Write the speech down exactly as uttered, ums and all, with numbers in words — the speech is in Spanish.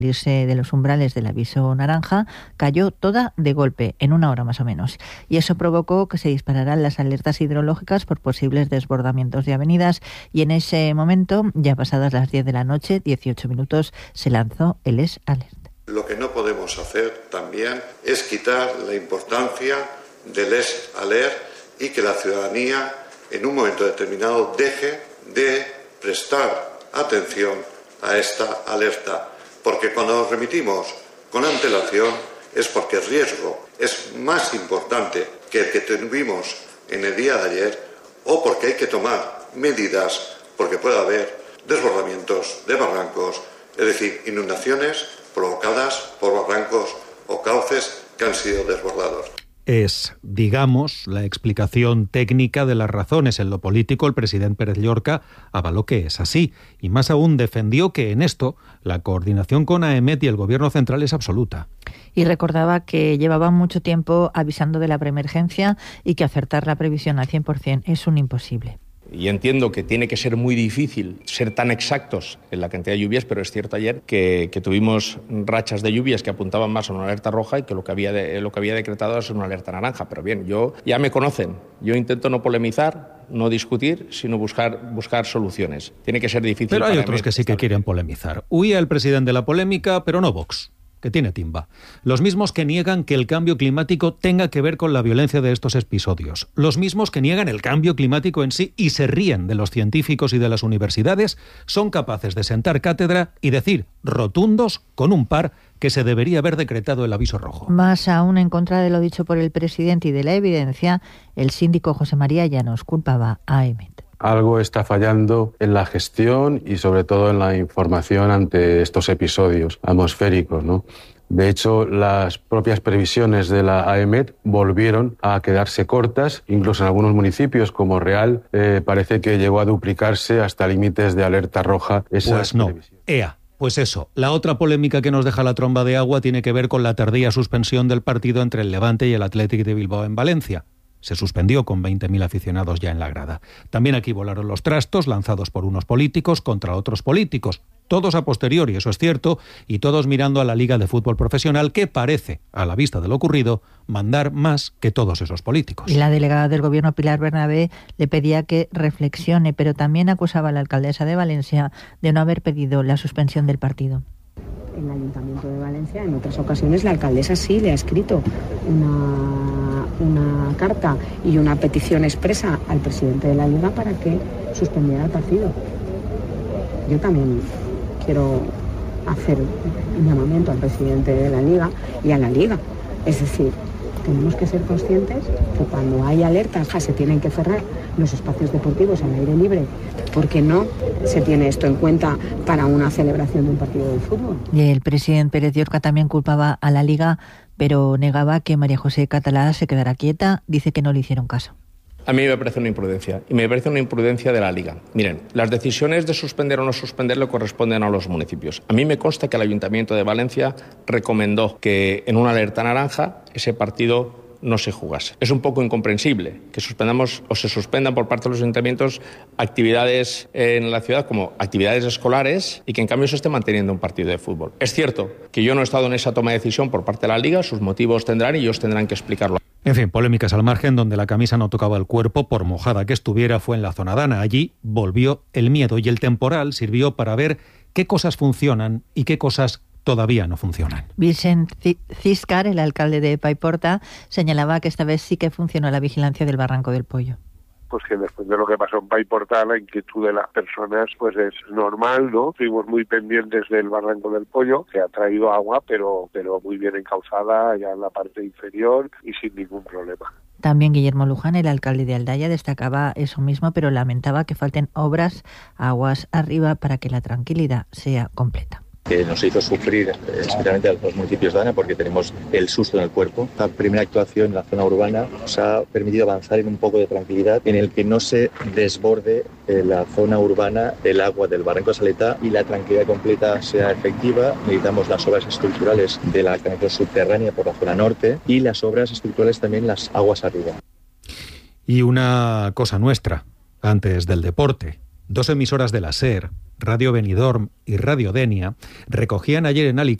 irse de los umbrales del aviso naranja, cayó toda de golpe, en una hora más o menos. Y eso provocó que se dispararan las alertas hidrológicas por posibles desbordamientos de avenidas. Y en ese momento, ya pasadas las diez de la noche, dieciocho minutos, se lanzó el S Alert. Lo que no podemos hacer también es quitar la importancia del S Alert y que la ciudadanía, en un momento determinado, deje de prestar atención a esta alerta. Porque cuando nos remitimos con antelación es porque el riesgo es más importante que el que tuvimos en el día de ayer, o porque hay que tomar medidas porque puede haber desbordamientos de barrancos, es decir, inundaciones provocadas por barrancos o cauces que han sido desbordados. Es, digamos, la explicación técnica de las razones. En lo político, el presidente Pérez Llorca avaló que es así, y más aún defendió que en esto la coordinación con AEMET y el Gobierno central es absoluta. Y recordaba que llevaban mucho tiempo avisando de la preemergencia y que acertar la previsión al cien por ciento es un imposible. Y entiendo que tiene que ser muy difícil ser tan exactos en la cantidad de lluvias, pero es cierto ayer que, que tuvimos rachas de lluvias que apuntaban más a una alerta roja y que lo que había de, lo que había decretado es una alerta naranja. Pero bien, yo ya me conocen. Yo intento no polemizar, no discutir, sino buscar, buscar soluciones. Tiene que ser difícil. Pero hay para otros mí que sí que quieren polemizar. Huía el presidente de la polémica, pero no Vox, que tiene timba. Los mismos que niegan que el cambio climático tenga que ver con la violencia de estos episodios. Los mismos que niegan el cambio climático en sí y se ríen de los científicos y de las universidades, son capaces de sentar cátedra y decir rotundos con un par que se debería haber decretado el aviso rojo. Más aún, en contra de lo dicho por el presidente y de la evidencia, el síndico José María Llanos culpaba a AEMET. Algo está fallando en la gestión y sobre todo en la información ante estos episodios atmosféricos, ¿no? De hecho, las propias previsiones de la AEMET volvieron a quedarse cortas, incluso en algunos municipios como Real eh, parece que llegó a duplicarse hasta límites de alerta roja. Pues no, ea. Pues eso, la otra polémica que nos deja la tromba de agua tiene que ver con la tardía suspensión del partido entre el Levante y el Athletic de Bilbao en Valencia. Se suspendió con veinte mil aficionados ya en la grada. También aquí volaron los trastos lanzados por unos políticos contra otros políticos. Todos a posteriori, eso es cierto, y todos mirando a la Liga de Fútbol Profesional, que parece, a la vista de lo ocurrido, mandar más que todos esos políticos. Y la delegada del Gobierno, Pilar Bernabé, le pedía que reflexione, pero también acusaba a la alcaldesa de Valencia de no haber pedido la suspensión del partido. En el Ayuntamiento de Valencia, en otras ocasiones, la alcaldesa sí le ha escrito una, una carta y una petición expresa al presidente de la Liga para que suspendiera el partido. Yo también quiero hacer un llamamiento al presidente de la Liga y a la Liga. Es decir, tenemos que ser conscientes que cuando hay alertas se tienen que cerrar los espacios deportivos al aire libre, porque no se tiene esto en cuenta para una celebración de un partido de fútbol. Y el presidente Pérez Llorca también culpaba a la Liga, pero negaba que María José Catalá se quedara quieta. Dice que no le hicieron caso. A mí me parece una imprudencia, y me parece una imprudencia de la Liga. Miren, las decisiones de suspender o no suspender le corresponden a los municipios. A mí me consta que el Ayuntamiento de Valencia recomendó que en una alerta naranja ese partido no se jugase. Es un poco incomprensible que suspendamos o se suspendan por parte de los ayuntamientos actividades en la ciudad como actividades escolares y que en cambio se esté manteniendo un partido de fútbol. Es cierto que yo no he estado en esa toma de decisión por parte de la Liga, sus motivos tendrán y ellos tendrán que explicarlo. En fin, polémicas al margen, donde la camisa no tocaba el cuerpo, por mojada que estuviera, fue en la zona dana. Allí volvió el miedo y el temporal sirvió para ver qué cosas funcionan y qué cosas todavía no funcionan. Vicent Ciscar, el alcalde de Paiporta, señalaba que esta vez sí que funcionó la vigilancia del Barranco del Pollo. Pues que después de lo que pasó en Paiporta, la inquietud de las personas pues es normal, ¿no? Estuvimos muy pendientes del Barranco del Pollo, que ha traído agua, pero, pero muy bien encauzada ya en la parte inferior y sin ningún problema. También Guillermo Luján, el alcalde de Aldaya, destacaba eso mismo, pero lamentaba que falten obras aguas arriba para que la tranquilidad sea completa. Que nos hizo sufrir especialmente a los municipios de Ana porque tenemos el susto en el cuerpo. La primera actuación en la zona urbana nos ha permitido avanzar en un poco de tranquilidad en el que no se desborde la zona urbana del agua del Barranco de Saleta y la tranquilidad completa sea efectiva. Necesitamos las obras estructurales de la canalización subterránea por la zona norte y las obras estructurales también las aguas arriba. Y una cosa nuestra, antes del deporte. Dos emisoras de la SER Radio Benidorm y Radio Denia recogían ayer en Alicante